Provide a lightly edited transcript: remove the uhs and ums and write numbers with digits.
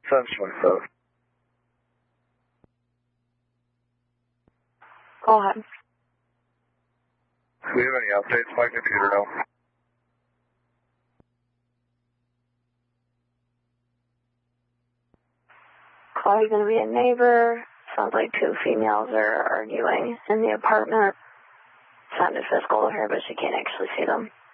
727. Go ahead. Do you have any updates? My computer, no. Chloe's going to be a neighbor. Sounds like two females are arguing in the apartment. Sounded physical here, but she can't actually see them.